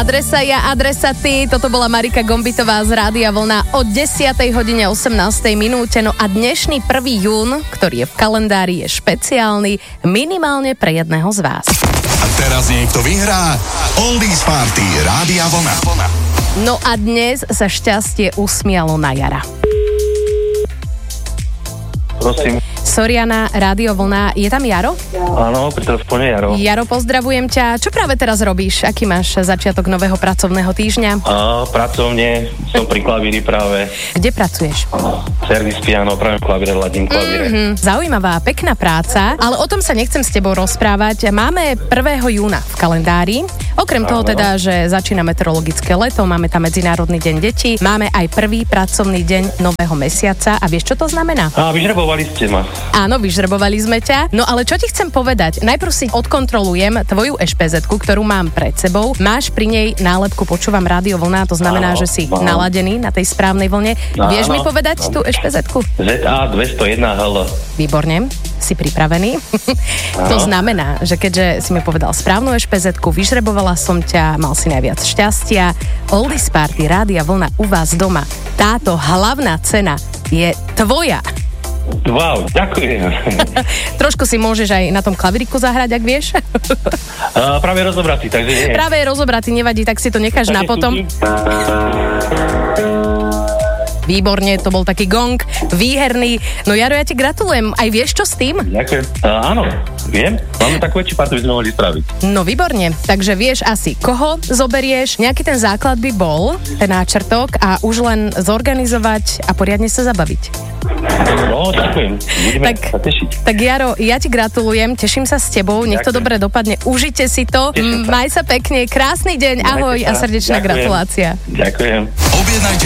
Adresa ja, adresa ty. Toto bola Marika Gombitová z Rádia Vlna o 10:18. No a dnešný 1. jún, ktorý je v kalendári, je špeciálny minimálne pre jedného z vás. A teraz niekto vyhrá Oldies Party Rádia Vlna. No a dnes sa šťastie usmialo na Jara. Prosím. Soriana, Rádio Vlna. Je tam Jaro? Áno, pri telefóne Jaro. Jaro, pozdravujem ťa. Čo práve teraz robíš? Aký máš začiatok nového pracovného týždňa? Pracovne, som pri klavíri práve. Kde pracuješ? Servis piano, práve klavíre, ladím klavíre. Zaujímavá, pekná práca, ale o tom sa nechcem s tebou rozprávať. Máme 1. júna v kalendári. Okrem toho teda, že začína meteorologické leto, máme tam Medzinárodný deň detí, máme aj prvý pracovný deň nového mesiaca. A vieš, čo to znamená? Vyžrebovali ste ma. Áno, vyžrebovali sme ťa. No ale čo ti chcem povedať? Najprv si odkontrolujem tvoju ešpezetku, ktorú mám pred sebou. Máš pri nej nálepku Počúvam Rádio Vlna, to znamená, že si naladený na tej správnej vlne. Vieš mi povedať tú ešpezetku? ZA 201 HL. Výborne. Si pripravený? To znamená, že keďže si mi povedal správnu ešpezetku, vyžrebovala som ťa, mal si najviac šťastia. Oldies Party Rádia Vlna u vás doma. Táto hlavná cena je tvoja. Wow, ďakujem. Trošku si môžeš aj na tom klavíriku zahrať, ak vieš. Práve rozobratý, takže nie. Práve je rozobratý, nevadí, tak si to necháš na potom. Výborne, to bol taký gong, výherný. No Jaro, ja ti gratulujem. Aj vieš, čo s tým? Ďakujem. Áno, viem. Máme takú väčšiu partu, by sme mohli spraviť. No výborne, takže vieš asi, koho zoberieš. Nejaký ten základ by bol, ten náčrtok, a už len zorganizovať a poriadne sa zabaviť. No, ďakujem. Budeme sa tešiť. Tak Jaro, ja ti gratulujem, teším sa s tebou, nech to dobre dopadne, užite si to, maj sa pekne, krásny deň, ahoj a srdečná gratulácia. Ďakujem. Objednajte